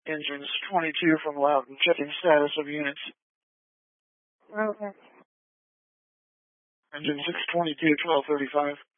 Engines 22 from Loudoun. Checking status of units. Engine 622, 1235.